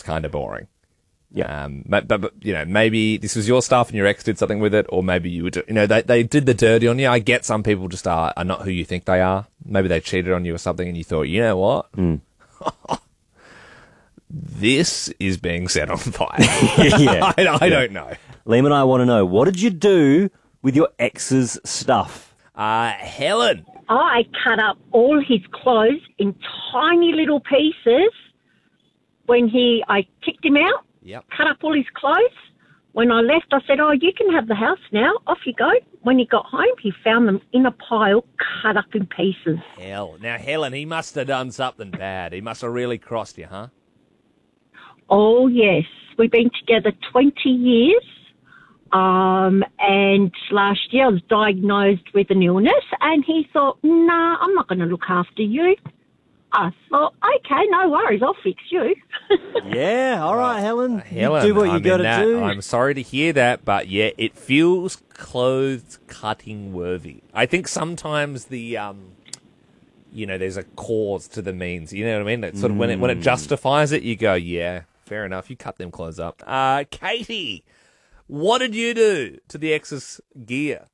kind of boring. Yeah. But maybe this was your stuff and your ex did something with it, or maybe you would, they did the dirty on you. I get some people just are not who you think they are. Maybe they cheated on you or something and you thought, you know what? This is being set on fire. Yeah. I don't know. Liam and I want to know, what did you do with your ex's stuff? Helen. I cut up all his clothes in tiny little pieces when I kicked him out. Yep. Cut up all his clothes. When I left, I said, you can have the house now. Off you go. When he got home, he found them in a pile, cut up in pieces. Hell. Now, Helen, he must have done something bad. He must have really crossed you, huh? Oh, yes. We've been together 20 years. And last year I was diagnosed with an illness, and he thought, nah, I'm not going to look after you. I thought, okay, no worries, I'll fix you. Yeah, all right, Helen. Helen, you do what you got to do. I'm sorry to hear that, but yeah, it feels clothes cutting worthy. I think sometimes the, there's a cause to the means. You know what I mean? That sort of when it justifies it, you go, yeah, fair enough. You cut them clothes up. Katie, what did you do to the ex's gear?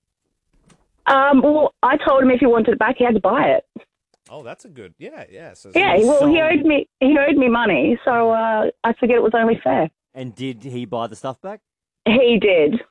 Well, I told him if he wanted it back, he had to buy it. Oh, that's a good, yeah. So he owed me money, so I figured it was only fair. And did he buy the stuff back? He did.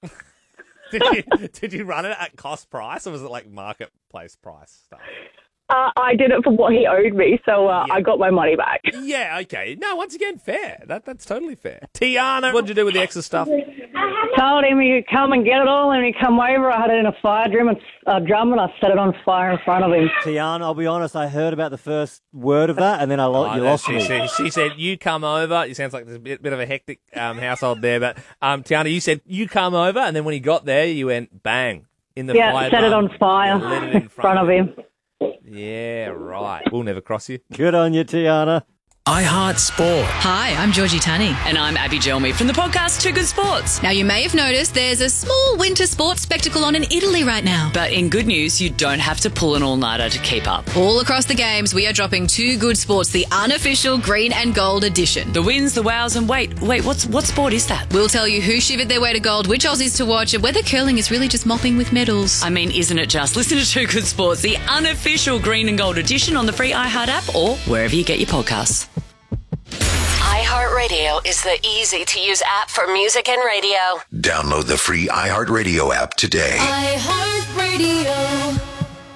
Did you run it at cost price, or was it like marketplace price stuff? I did it for what he owed me, so I got my money back. Yeah, okay. No, once again, fair. That's totally fair. Tiana, what did you do with the extra stuff? Told him he'd come and get it all, and he'd come over. I had it in a fire drum, and I set it on fire in front of him. Tiana, I'll be honest, I heard about the first word of that, and then you lost me. She said, you come over. It sounds like there's a bit of a hectic household there, but Tiana, you said, you come over, and then when he got there, you went, bang, in the fire. Yeah, set it on fire in front of him. Yeah, right. We'll never cross you. Good on you, Tiana. iHeart Sport. Hi, I'm Georgie Tunney. And I'm Abby Gelmy from the podcast Too Good Sports. Now, you may have noticed there's a small winter sports spectacle on in Italy right now. But in good news, you don't have to pull an all-nighter to keep up. All across the games, we are dropping Too Good Sports, the unofficial green and gold edition. The wins, the wows, and wait, what sport is that? We'll tell you who shivered their way to gold, which Aussies to watch, and whether curling is really just mopping with medals. I mean, isn't it just? Listen to Too Good Sports, the unofficial green and gold edition on the free iHeart app or wherever you get your podcasts. iHeartRadio is the easy-to-use app for music and radio. Download the free iHeartRadio app today. iHeartRadio.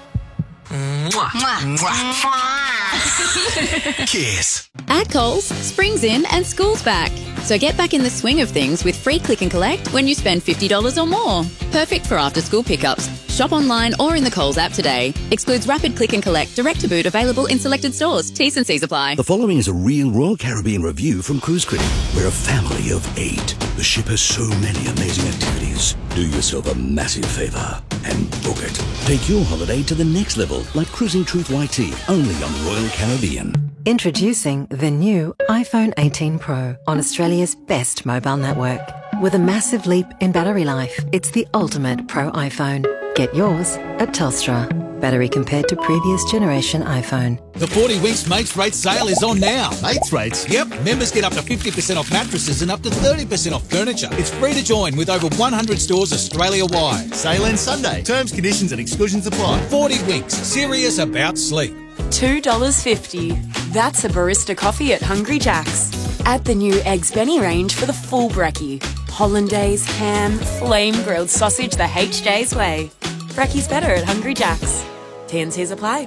Kiss. At Coles, spring's in and school's back. So get back in the swing of things with free click and collect when you spend $50 or more. Perfect for after-school pickups. Shop online or in the Coles app today. Excludes rapid click and collect, direct to boot, available in selected stores. T's and C's apply. The following is a real Royal Caribbean review from Cruise Critic. We're a family of 8. The ship has so many amazing activities. Do yourself a massive favour and book it. Take your holiday to the next level, like Cruising Truth YT, only on Royal Caribbean. Introducing the new iPhone 18 Pro on Australia's best mobile network. With a massive leap in battery life, it's the ultimate Pro iPhone. Get yours at Telstra. Battery compared to previous generation iPhone. The 40 Winks Mates Rate sale is on now. Mates Rates? Yep, members get up to 50% off mattresses and up to 30% off furniture. It's free to join with over 100 stores Australia-wide. Sale ends Sunday. Terms, conditions and exclusions apply. 40 Winks, serious about sleep. $2.50. That's a barista coffee at Hungry Jack's. Add the new Eggs Benny range for the full brekkie. Hollandaise, ham, flame grilled sausage the HJ's way. Brekkie's better at Hungry Jack's. T&Cs apply.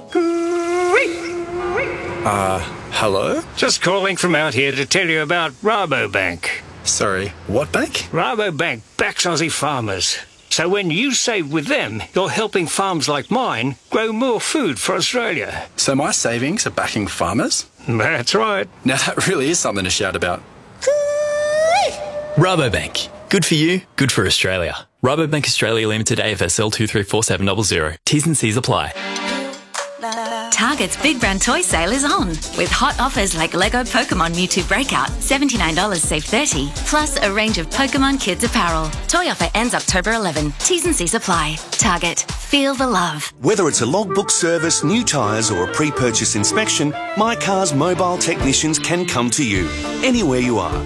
Hello? Just calling from out here to tell you about Rabobank. Sorry, what bank? Rabobank backs Aussie farmers. So when you save with them, you're helping farms like mine grow more food for Australia. So my savings are backing farmers? That's right. Now that really is something to shout about. Rabobank. Good for you, good for Australia. Rabobank Australia Limited AFSL 234700. T's and C's apply. Target's Big Brand Toy Sale is on, with hot offers like Lego Pokemon Mewtwo Breakout, $79 save $30, plus a range of Pokemon Kids apparel. Toy offer ends October 11. T's and C's apply. Target. Feel the love. Whether it's a logbook service, new tyres or a pre-purchase inspection, My Car's mobile technicians can come to you, anywhere you are.